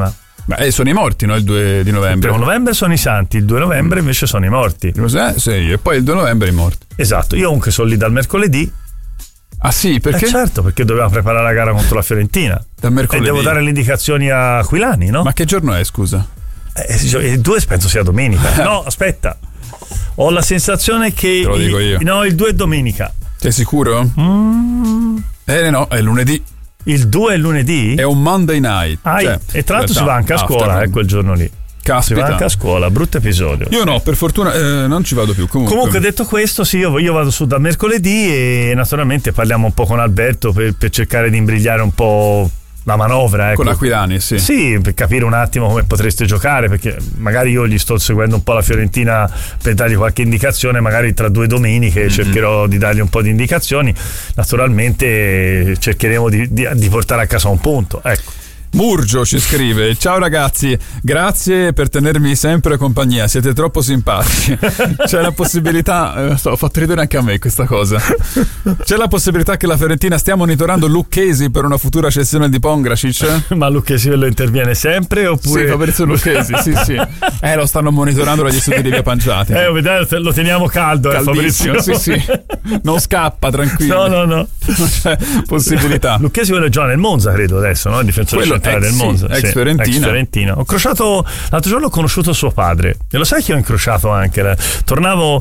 prima. Ma sono i morti, no? Il 2 di novembre. Il 1 novembre sono i santi, il 2 novembre invece sono i morti. Sì, e poi il 2 novembre i morti. Esatto, io comunque sono lì dal mercoledì. Ah sì, perché? Certo, perché doveva preparare la gara contro la Fiorentina. Dal mercoledì. E devo dare le indicazioni a Aquilani, no? Ma che giorno è, scusa? Il 2 penso sia domenica. No, aspetta. Ho la sensazione che... Te lo dico io. No, il 2 è domenica. Sei sicuro? No, è lunedì. Il 2 è lunedì? È un Monday night. E tra l'altro si va anche a scuola quel giorno lì. Caspita. Si va anche a scuola, brutto episodio. Io no, per fortuna non ci vado più. Comunque detto questo, sì, io vado su da mercoledì e naturalmente parliamo un po' con Alberto per cercare di imbrigliare un po' la manovra, ecco. Con Aquilani, sì. Sì, per capire un attimo come potreste giocare, perché magari io gli sto seguendo un po' la Fiorentina per dargli qualche indicazione, magari tra 2 domeniche cercherò di dargli un po' di indicazioni. Naturalmente cercheremo di portare a casa un punto, ecco. Murgio ci scrive: ciao ragazzi, grazie per tenermi sempre compagnia, siete troppo simpatici. C'è la possibilità, ho fatto ridere anche a me questa cosa, c'è la possibilità che la Fiorentina stia monitorando Lucchesi per una futura cessione di Pongracic? Ma Lucchesi lo interviene sempre oppure? Sì, Fabrizio Lucchesi, sì. Lo stanno monitorando dagli studi di Via Panciati. Lo teniamo caldo, Fabrizio. Sì. Non scappa, tranquillo. No. Non c'è possibilità. Lucchesi quello gioca nel Monza, credo adesso, no? Il difensore centrale del Monza. Ex Fiorentina. Ho incrociato, l'altro giorno ho conosciuto suo padre. E lo sai che ho incrociato anche? Tornavo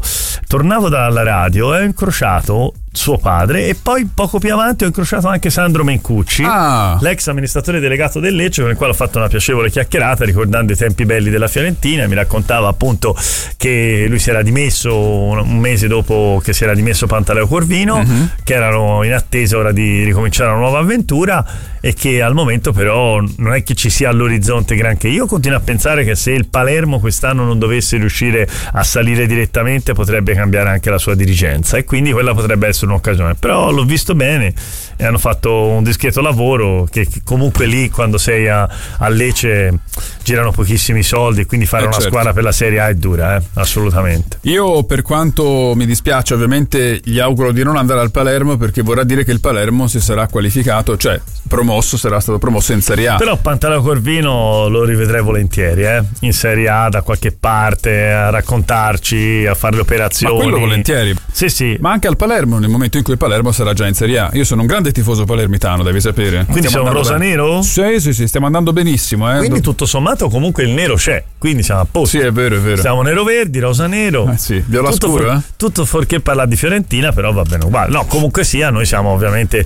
dalla radio e ho incrociato suo padre e poi poco più avanti ho incrociato anche Sandro Mencucci, l'ex amministratore delegato del Lecce, con il quale ho fatto una piacevole chiacchierata ricordando i tempi belli della Fiorentina. Mi raccontava appunto che lui si era dimesso un mese dopo che si era dimesso Pantaleo Corvino, che erano in attesa ora di ricominciare una nuova avventura e che al momento però non è che ci sia all'orizzonte granché. Io continuo a pensare che se il Palermo quest'anno non dovesse riuscire a salire direttamente potrebbe cambiare anche la sua dirigenza e quindi quella potrebbe essere un'occasione, però l'ho visto bene e hanno fatto un discreto lavoro che comunque lì quando sei a Lecce girano pochissimi soldi e quindi fare una squadra per la Serie A è dura, assolutamente. Io, per quanto mi dispiace, ovviamente gli auguro di non andare al Palermo, perché vorrà dire che il Palermo si sarà qualificato, cioè sarà stato promosso in Serie A. Però Pantaleo Corvino lo rivedrei volentieri in Serie A da qualche parte a raccontarci, a fare le operazioni. Ma quello volentieri. Sì. Ma anche al Palermo, nel momento in cui il Palermo sarà già in Serie A. Io sono un grande tifoso palermitano, devi sapere. Quindi siamo un rosanero? Sì, stiamo andando benissimo. Quindi tutto sommato comunque il nero c'è, quindi siamo a posto. Sì, è vero. Siamo nero-verdi, rosa-nero. Sì, viola scuro, tutto fuorché parlare di Fiorentina, però va bene uguale. No, comunque sia, noi siamo ovviamente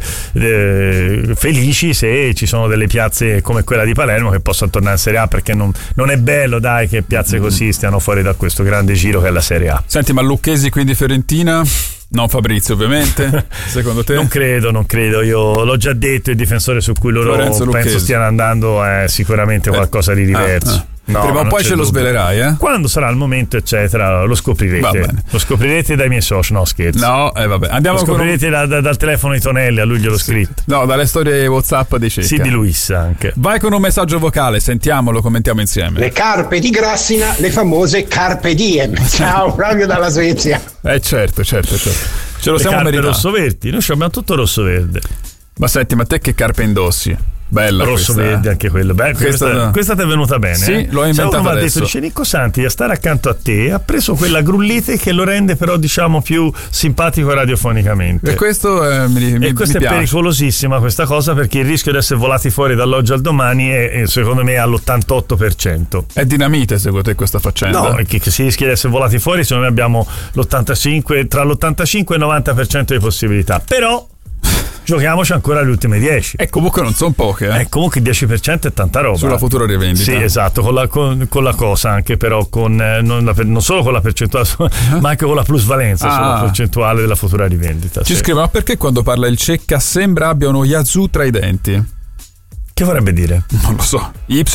felici se ci sono delle piazze come quella di Palermo che possano tornare in Serie A, perché non è bello, dai, che piazze così stiano fuori da questo grande giro che è la Serie A. Senti, ma Lucchesi quindi Fiorentina? Non Fabrizio, ovviamente. Secondo te? Non credo. Io l'ho già detto, il difensore su cui loro penso stiano andando è sicuramente qualcosa di diverso. No, prima o poi ce lo svelerai, quando sarà il momento, eccetera, lo scoprirete. Lo scoprirete dai miei social, no scherzo. No, vabbè. Andiamo, lo scoprirete dal telefono di Tonelli, a lui gliel'ho scritto. No, dalle storie WhatsApp di Cecca. Sì, di Luis anche. Vai con un messaggio vocale, sentiamolo, commentiamo insieme. Le carpe di Grassina, le famose carpe diem. Ciao, Flavio dalla Svezia. Certo. Ce lo siamo meritati. Rosso-verdi, noi abbiamo tutto rosso-verde. Ma senti, ma te che carpe indossi? Bella rosso questa, verde anche quello. Questa ti è venuta bene. Sì, l'ho inventata uno adesso. Mi ha detto, dice Nicco Santi, a stare accanto a te ha preso quella grullite che lo rende però diciamo più simpatico radiofonicamente. E questo mi questa piace. È pericolosissima questa cosa, perché il rischio di essere volati fuori dall'oggi al domani è secondo me all'88%. È dinamite secondo te questa faccenda? No, che si rischia di essere volati fuori, secondo me abbiamo l'85, tra l'85 e il 90% di possibilità. Però giochiamoci ancora le ultime 10. E comunque non sono poche. Comunque il 10% è tanta roba. Sulla futura rivendita. Sì, esatto, con la cosa anche, però non solo con la percentuale, ma anche con la plusvalenza sulla percentuale della futura rivendita. Ci scrive, ma perché quando parla il Cecca sembra abbia uno Yazoo tra i denti? Che vorrebbe dire? Non lo so.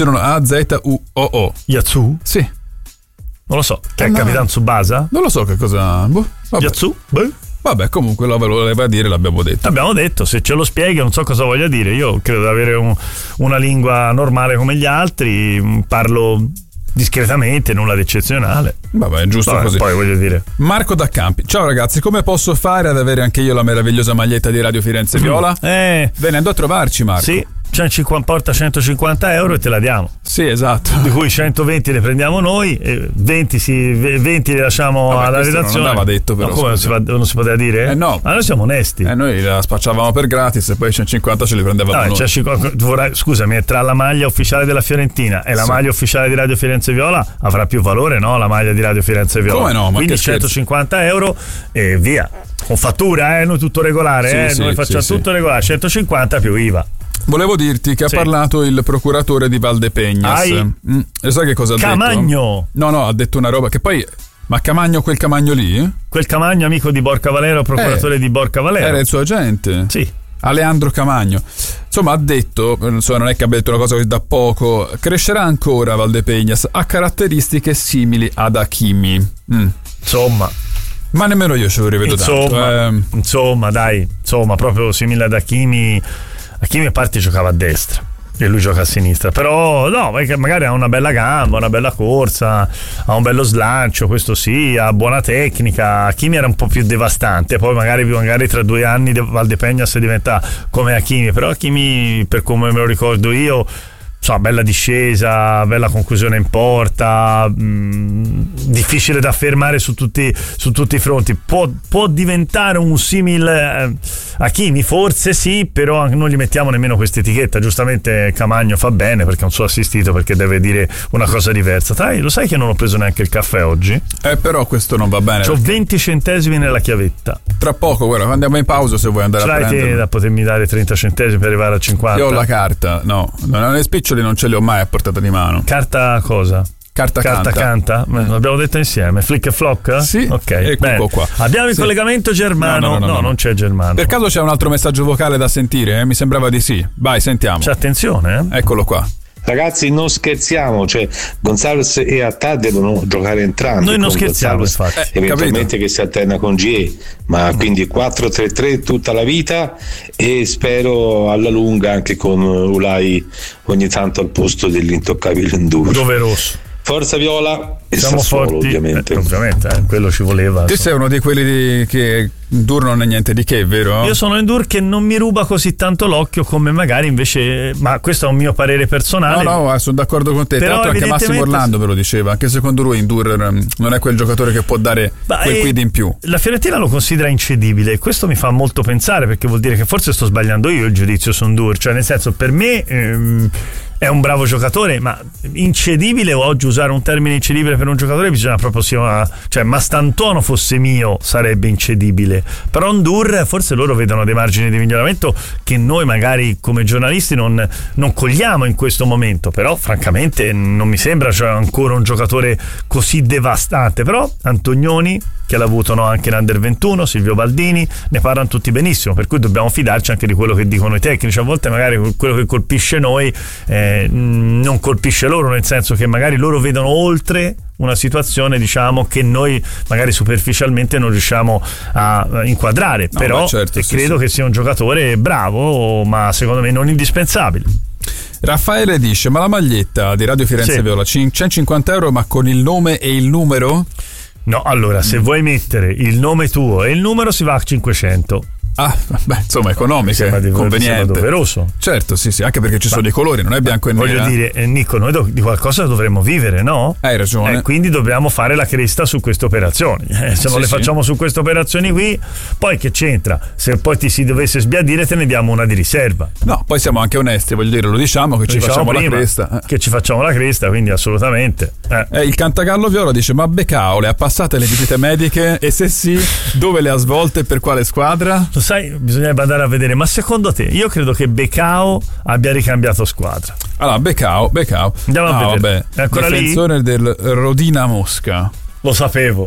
Y-A-Z-U-O-O. Yazoo? Sì. Non lo so. Che è Capitan Tsubasa? Non lo so che cosa. Yazoo? Vabbè, comunque lo voleva dire, l'abbiamo detto. Abbiamo detto, se ce lo spieghi non so cosa voglia dire. Io credo di avere una lingua normale come gli altri, parlo discretamente, nulla di eccezionale. Vabbè, è giusto così. Poi voglio dire. Marco da Campi. Ciao ragazzi, come posso fare ad avere anche io la meravigliosa maglietta di Radio Firenze Viola? Venendo a trovarci, Marco. Sì. porta 150 euro e te la diamo. Sì, esatto. Di cui 120 le prendiamo noi, 20 le lasciamo alla redazione. Non andava detto, però. No, come non si poteva dire? No. Ma noi siamo onesti. Noi la spacciavamo per gratis e poi 150 ce li prendevamo noi. Scusami, tra la maglia ufficiale della Fiorentina e la maglia ufficiale di Radio Firenze Viola avrà più valore, no? La maglia di Radio Firenze Viola. Come no? Ma quindi 150 euro e via. Con fattura, noi tutto regolare, noi facciamo tutto regolare, 150 più IVA. Volevo dirti che ha parlato il procuratore di Valdepeñas. E sai che cosa ha Camagno. detto? No, ha detto una roba che poi... Ma Camagno, quel Camagno lì? Quel Camagno, amico di Borca Valero, procuratore di Borca Valero. Era il suo agente? Sì. Aleandro Camagno. Insomma, ha detto, non è che abbia detto una cosa così da poco, crescerà ancora Valdepeñas, ha caratteristiche simili ad Hakimi. Insomma... Ma nemmeno io ce lo rivedo tanto. Insomma, proprio simile ad Hakimi. Hakimi a parte giocava a destra e lui gioca a sinistra, però no, magari ha una bella gamba, una bella corsa, ha un bello slancio, questo sì, ha buona tecnica. Hakimi era un po' più devastante, poi magari tra 2 anni Valdepeñas diventa come Hakimi, però Hakimi, per come me lo ricordo io, bella discesa, bella conclusione in porta, difficile da fermare su tutti i fronti. Può diventare un simile Hakimi? Forse sì, però non gli mettiamo nemmeno questa etichetta. Giustamente Camagno fa bene perché è un suo assistito, perché deve dire una cosa diversa. Lo sai che non ho preso neanche il caffè oggi? Però questo non va bene. C'ho 20 centesimi nella chiavetta. Tra poco, guarda, andiamo in pausa se vuoi andare a prendere. Te da potermi dare 30 centesimi per arrivare a 50? Io ho la carta, no, le spiccioli non ce le ho mai a portata di mano. Carta cosa? Carta canta? L'abbiamo detto insieme. Flick e Flock? Sì. Ok, ecco qua. Abbiamo il collegamento Germano. No, non c'è Germano. Per caso c'è un altro messaggio vocale da sentire? Mi sembrava di sì. Vai, sentiamo. C'è attenzione, Eccolo qua. Ragazzi, non scherziamo, Gonzalez e Attà devono giocare entrambi. Noi non scherziamo, Gonzalez, infatti. Eventualmente che si alterna con GE, ma quindi 4-3-3 tutta la vita, e spero alla lunga anche con Ulai ogni tanto al posto dell'intoccabile Ndour. Doveroso. Forza Viola e siamo Sassuolo, forti, ovviamente. Quello ci voleva. Te sei uno di quelli che Ndour non è niente di che, vero? Io sono Ndour che non mi ruba così tanto l'occhio come magari invece, ma questo è un mio parere personale. No, sono d'accordo con te. Tra l'altro anche Massimo Orlando ve lo diceva, anche secondo lui Ndour non è quel giocatore che può dare quel quid in più. La Fiorentina lo considera incedibile e questo mi fa molto pensare, perché vuol dire che forse sto sbagliando io il giudizio su Ndour, cioè nel senso, per me è un bravo giocatore, ma incedibile, o oggi usare un termine incedibile per un giocatore bisogna proprio Mastantuono fosse mio sarebbe incedibile, però Ndour forse loro vedono dei margini di miglioramento che noi magari come giornalisti non cogliamo in questo momento, però francamente non mi sembra ancora un giocatore così devastante. Però Antonioni, che l'ha avuto anche in Under 21, Silvio Baldini, ne parlano tutti benissimo, per cui dobbiamo fidarci anche di quello che dicono i tecnici. A volte magari quello che colpisce noi non colpisce loro, nel senso che magari loro vedono oltre una situazione che noi magari superficialmente non riusciamo a inquadrare, però credo che sia un giocatore bravo, ma secondo me non indispensabile. Raffaele dice: ma la maglietta di Radio Firenze Viola 150 euro, ma con il nome e il numero? No, allora se vuoi mettere il nome tuo e il numero si va a 500. Insomma, economica, conveniente, doveroso. Certo, sì, anche perché ci sono dei colori, non è bianco e nero. Voglio dire, Nico, noi di qualcosa dovremmo vivere, no? Hai ragione. Quindi dobbiamo fare la cresta su queste operazioni. Se non le facciamo su queste operazioni qui, poi che c'entra? Se poi ti si dovesse sbiadire, te ne diamo una di riserva. No, poi siamo anche onesti, voglio dire, lo diciamo che facciamo la cresta. Che ci facciamo la cresta, quindi assolutamente. Il Cantagallo Viola dice: ma Becao le ha passate le visite mediche? E se sì, dove le ha svolte e per quale squadra? Lo sai, bisognerebbe andare a vedere, ma secondo te? Io credo che Becao abbia ricambiato squadra. Allora, Becao andiamo a vedere. È ancora difensore lì? Del Rodina Mosca. Lo sapevo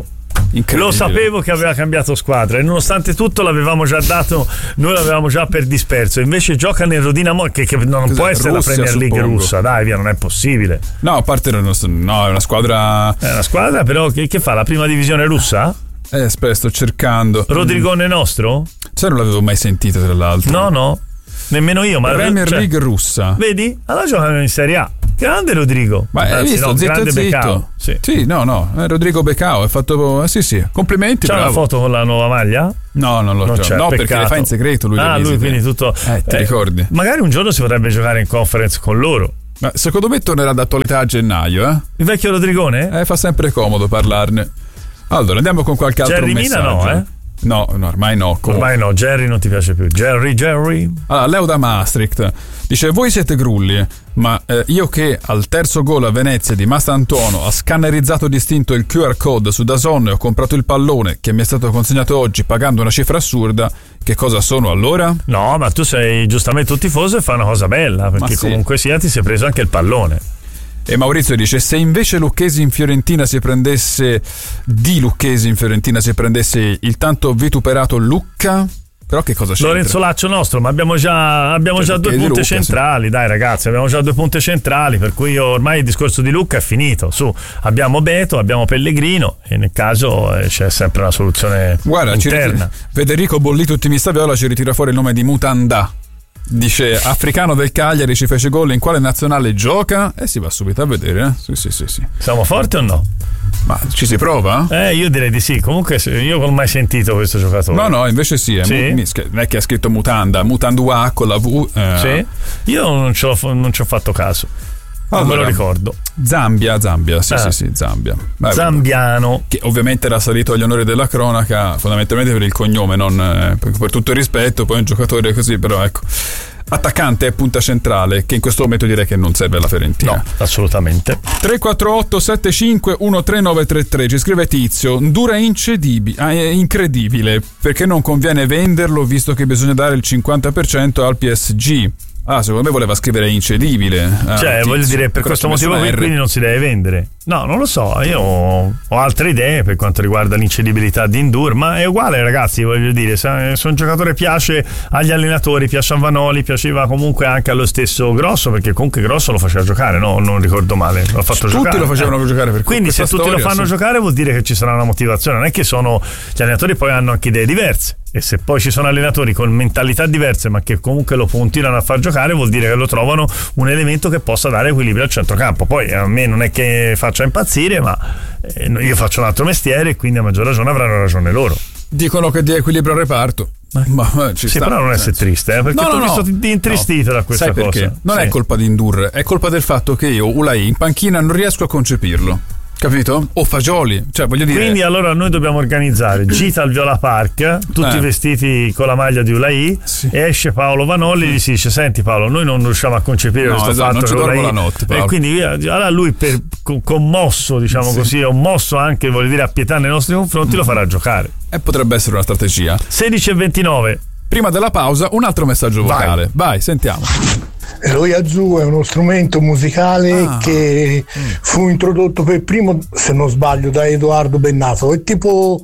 che aveva cambiato squadra, e nonostante tutto l'avevamo già dato, noi l'avevamo già per disperso, invece gioca nel Rodina Mosca, che non può essere Russia, la Premier League russa, dai, via, non è possibile. No, a parte è una squadra. È una squadra, però che fa la prima divisione russa? Aspetta, sto cercando. Rodrigone nostro? Se non l'avevo mai sentito, tra l'altro. No, nemmeno io, ma Premier League russa. Vedi? Allora giocano in Serie A. Grande Rodrigo. Ma hai visto, no, zitto grande zitto. Becao. Sì. No, Rodrigo Becao è fatto sì, complimenti. C'è bravo. una foto con la nuova maglia? No, non l'ho già. No, perché le fa in segreto lui. Lui quindi tutto. Ti ricordi? Magari un giorno si potrebbe giocare in conference con loro. Ma secondo me tornerà d'attualità a gennaio, Il vecchio Rodrigone? Fa sempre comodo parlarne. Allora, andiamo con qualche altro Jerry messaggio. Mina no, No, ormai no. Ormai no, Jerry non ti piace più. Jerry. Allora, Leo da Maastricht dice: voi siete grulli, ma io che al terzo gol a Venezia di Mastantuono ha scannerizzato distinto il QR code su DAZN e ho comprato il pallone che mi è stato consegnato oggi pagando una cifra assurda, che cosa sono allora? No, ma tu sei giustamente un tifoso e fai una cosa bella, perché comunque sia ti sei preso anche il pallone. E Maurizio dice: se invece Lucchesi in Fiorentina si prendesse il tanto vituperato Lucca, però che cosa c'è? Lorenzo Laccio nostro, ma abbiamo già due punte centrali, dai ragazzi, abbiamo già 2 punte centrali, per cui ormai il discorso di Lucca è finito. Abbiamo Beto, abbiamo Pellegrino e nel caso c'è sempre una soluzione interna. Federico Bollito ottimista viola ci ritira fuori il nome di Mutanda. Dice: africano del Cagliari, ci fece gol, in quale nazionale gioca? E si va subito a vedere. Sì. Siamo forti o no? Ma ci si prova? Io direi di sì. Comunque io non ho mai sentito questo giocatore. No, invece sì. Non è che ha scritto Mutandua con la V. Sì. Io non ci ho fatto caso. Non me lo ricordo. Zambia, sì, Zambia. Zambiano. Che ovviamente era salito agli onori della cronaca, fondamentalmente per il cognome, non per tutto il rispetto, poi un giocatore così, però ecco. Attaccante e punta centrale, che in questo momento direi che non serve alla Fiorentina. No, assolutamente. 348 75 13933, ci scrive Tizio: Ndura incredibile, perché non conviene venderlo visto che bisogna dare il 50% al PSG. Secondo me voleva scrivere incedibile. Voglio dire, per questo motivo qui quindi non si deve vendere. No, non lo so, io ho altre idee per quanto riguarda l'incedibilità di Ndur, ma è uguale ragazzi, voglio dire, se un giocatore piace agli allenatori, piace a Vanoli, piaceva comunque anche allo stesso Grosso, perché comunque Grosso lo faceva giocare, no? Non ricordo male, l'ha fatto giocare. Tutti lo facevano giocare, per quindi se tutti lo fanno giocare vuol dire che ci sarà una motivazione, non è che gli allenatori poi hanno anche idee diverse. E se poi ci sono allenatori con mentalità diverse ma che comunque lo continuano a far giocare, vuol dire che lo trovano un elemento che possa dare equilibrio al centrocampo. Poi a me non è che faccia impazzire, ma io faccio un altro mestiere e quindi a maggior ragione avranno ragione loro. Dicono che dia equilibrio al reparto. Ma ci sta, però non essere triste, perché ti ho visto intristito da questa cosa. Sai perché? Non è colpa di Ndur, è colpa del fatto che io Ulai in panchina non riesco a concepirlo. Capito? O Fagioli, cioè voglio dire. Quindi allora noi dobbiamo organizzare gita al Viola Park, tutti vestiti con la maglia di Ulai, e esce Paolo Vanoli e gli si dice: senti Paolo, noi non riusciamo a concepire questo fatto non ci dormo la notte, Paolo. E quindi allora lui commosso, diciamo così, o mosso anche, voglio dire, a pietà nei nostri confronti, lo farà giocare. E potrebbe essere una strategia. 16:29. Prima della pausa un altro messaggio vocale. Vai, sentiamo. Lo Yazoo è uno strumento musicale che fu introdotto per primo, se non sbaglio, da Edoardo Bennato. È tipo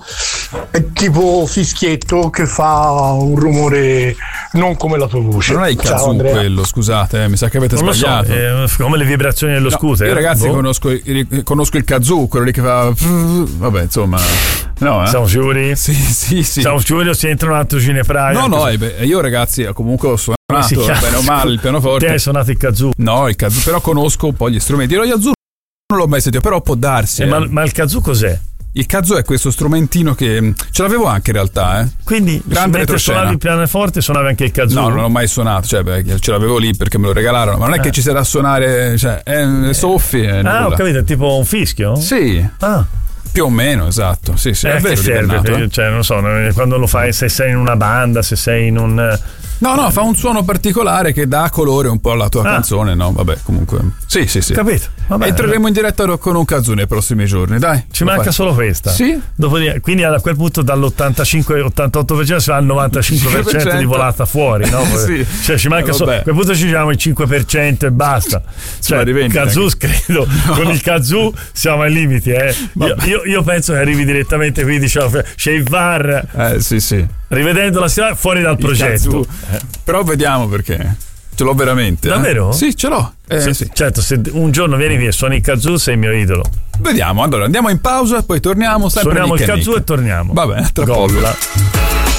fischietto che fa un rumore non come la tua voce. Non è il kazoo quello, scusate, mi sa che avete sbagliato. So, come le vibrazioni dello scooter. Io ragazzi conosco il kazoo, quello lì che fa vabbè, insomma. No, Siamo sicuri? Sì. Siamo sicuri o si entra un altro cinepraio? No, io ragazzi comunque ho suonato bene o male il pianoforte. Te hai suonato il kazoo? No, il kazoo, però conosco un po' gli strumenti. Lo Yazoo non l'ho mai sentito, però può darsi. Ma il kazoo cos'è? Il kazoo è questo strumentino che ce l'avevo anche in realtà, Quindi mentre suonavi il pianoforte suonavi anche il kazoo? No, non l'ho mai suonato, ce l'avevo lì perché me lo regalarono, ma non è che ci sarà a suonare, soffi ho capito, è tipo un fischio? Sì. Più o meno, esatto. Sì, è vero, serve, non so, quando lo fai, se sei in una banda, se sei in un... No, fa un suono particolare che dà colore un po' alla tua canzone, no? Vabbè, comunque. Sì. Capito. Vabbè, entreremo in diretta con un kazoo nei prossimi giorni, dai. Ci manca solo questa. Sì. Quindi a quel punto dall'85-88% si va al 95% di volata fuori, no? Sì. Cioè ci manca solo. A quel punto ci diciamo il 5% e basta. Cioè, il kazoo, credo. No. Con il kazoo siamo ai limiti, Io penso che arrivi direttamente qui, diciamo, c'è il VAR. Sì. Rivedendo la strada fuori dal progetto. Però vediamo perché ce l'ho veramente. Davvero? Sì, ce l'ho. Sì. Certo, se un giorno vieni qui e suoni il kazoo sei il mio idolo. Vediamo, allora andiamo in pausa e poi torniamo sempre. Suoniamo il kazoo e torniamo. Vabbè, tra poco.